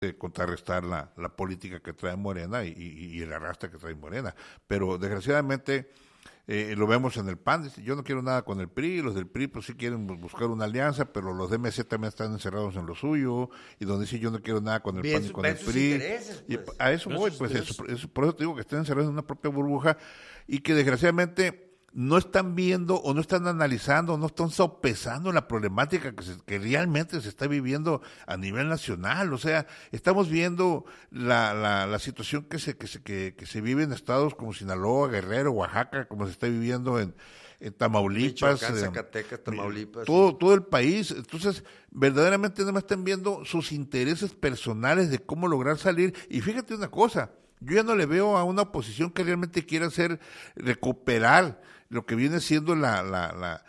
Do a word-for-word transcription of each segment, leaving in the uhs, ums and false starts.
de contrarrestar la, la política que trae Morena y, y, y el arrastre que trae Morena. Pero desgraciadamente eh, lo vemos en el P A N. Yo no quiero nada con el P R I, los del P R I pues sí quieren buscar una alianza, pero los de M C también están encerrados en lo suyo, y donde dice yo no quiero nada con el Bien, P A N y con el P R I. Pues. Y a eso voy, pues eso, eso, por eso te digo que están encerrados en una propia burbuja y que desgraciadamente no están viendo o no están analizando, no están sopesando la problemática que, se, que realmente se está viviendo a nivel nacional. O sea, estamos viendo la, la, la situación que se, que, se, que, que se vive en estados como Sinaloa, Guerrero, Oaxaca, como se está viviendo en, en Tamaulipas, Michoacán, Zacatecas, Tamaulipas, todo, sí. todo el país. Entonces, verdaderamente no me están viendo sus intereses personales de cómo lograr salir. Y fíjate una cosa, yo ya no le veo a una oposición que realmente quiera hacer, recuperar lo que viene siendo la, la, la,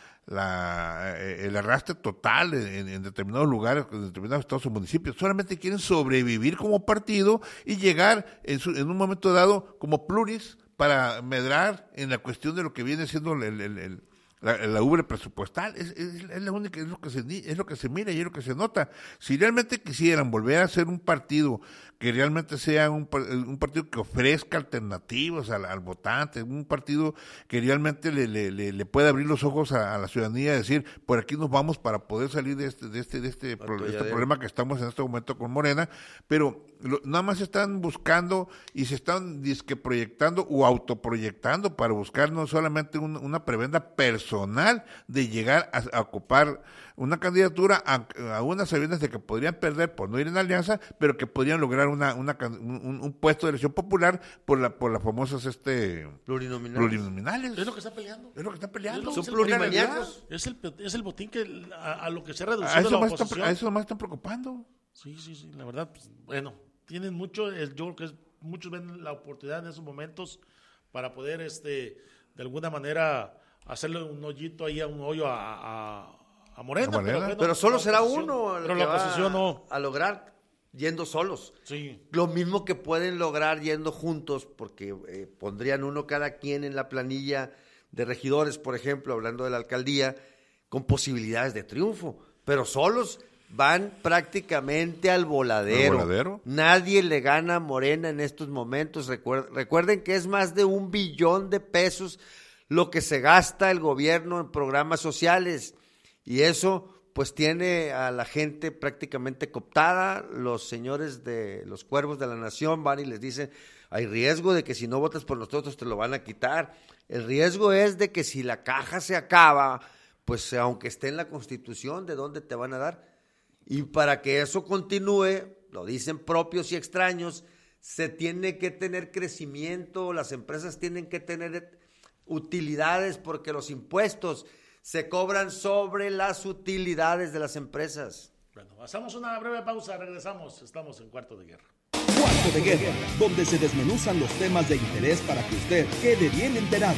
la el arrastre total en, en determinados lugares, en determinados estados o municipios. Solamente quieren sobrevivir como partido y llegar en, su, en un momento dado como pluris para medrar en la cuestión de lo que viene siendo el, el, el La, la ubre presupuestal. Es, es, es la única, es lo que se es lo que se mira y es lo que se nota. Si realmente quisieran volver a ser un partido que realmente sea un, un partido que ofrezca alternativas al, al votante, un partido que realmente le, le, le, le pueda abrir los ojos a, a la ciudadanía y decir, por aquí nos vamos para poder salir de este, de este, de este, pro, de este problema que estamos en este momento con Morena, pero lo, nada más están buscando y se están disque proyectando o autoproyectando para buscar no solamente un, una prebenda personal de llegar a, a ocupar una candidatura a, a unas sabiendas de que podrían perder por no ir en alianza, pero que podrían lograr una, una un, un puesto de elección popular por la por las famosas este plurinominales. plurinominales. Es lo que está peleando. Es lo que está peleando. Son plurimaniacos. Es el, es el botín que a, a lo que se ha reducido a eso la más oposición. Están, a eso más están preocupando. Sí, sí, sí, la verdad, pues, bueno, tienen mucho, yo creo que es, muchos ven la oportunidad en esos momentos para poder, este, de alguna manera, hacerle un hoyito ahí, a un hoyo a, a, a Morena. Morena. Pero, bueno, pero solo será oposición, uno el pero que la va oposición no. a lograr yendo solos. Sí. Lo mismo que pueden lograr yendo juntos, porque eh, pondrían uno cada quien en la planilla de regidores, por ejemplo, hablando de la alcaldía, con posibilidades de triunfo, pero solos van prácticamente al voladero. ¿Al voladero? Nadie le gana a Morena en estos momentos. Recuerden, recuerden que es más de un billón de pesos lo que se gasta el gobierno en programas sociales, y eso pues tiene a la gente prácticamente cooptada. Los señores de los cuervos de la nación van y les dicen, hay riesgo de que si no votas por nosotros te lo van a quitar. El riesgo es de que si la caja se acaba, pues aunque esté en la Constitución, ¿de dónde te van a dar? Y para que eso continúe, lo dicen propios y extraños, se tiene que tener crecimiento, las empresas tienen que tener utilidades, porque los impuestos se cobran sobre las utilidades de las empresas. Bueno, hacemos una breve pausa, regresamos, estamos en Cuarto de Guerra. Cuarto de Guerra, donde se desmenuzan los temas de interés para que usted quede bien enterado.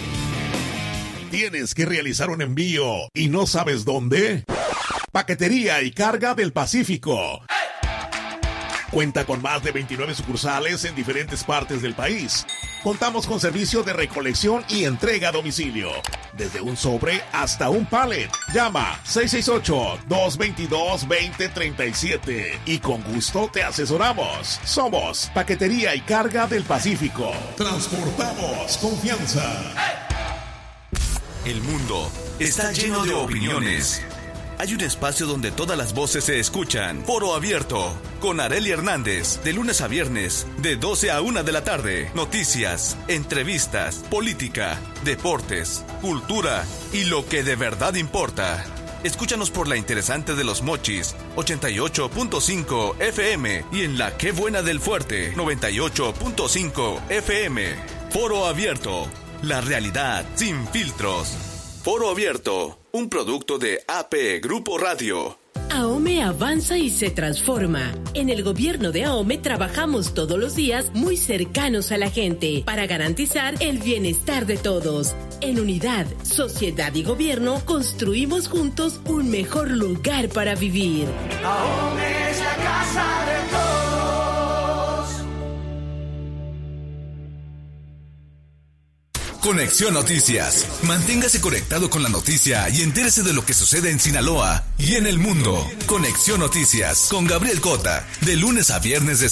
¿Tienes que realizar un envío y no sabes dónde? Paquetería y Carga del Pacífico. Cuenta con más de veintinueve sucursales en diferentes partes del país. Contamos con servicio de recolección y entrega a domicilio, desde un sobre hasta un pallet. Llama seis seis ocho, dos dos dos, dos cero tres siete y con gusto te asesoramos. Somos Paquetería y Carga del Pacífico. Transportamos confianza. El mundo está lleno de opiniones. Hay un espacio donde todas las voces se escuchan. Foro Abierto, con Arely Hernández, de lunes a viernes, de doce a una de la tarde. Noticias, entrevistas, política, deportes, cultura y lo que de verdad importa. Escúchanos por la interesante de Los Mochis, ochenta y ocho punto cinco F M, y en la Qué Buena del Fuerte, noventa y ocho punto cinco F M. Foro Abierto, la realidad sin filtros. Foro Abierto, un producto de A P Grupo Radio. AOME avanza y se transforma. En el gobierno de AOME trabajamos todos los días muy cercanos a la gente para garantizar el bienestar de todos. En unidad, sociedad y gobierno construimos juntos un mejor lugar para vivir. AOME es la casa de todos. Conexión Noticias. Manténgase conectado con la noticia y entérese de lo que sucede en Sinaloa y en el mundo. Conexión Noticias con Gabriel Cota, de lunes a viernes de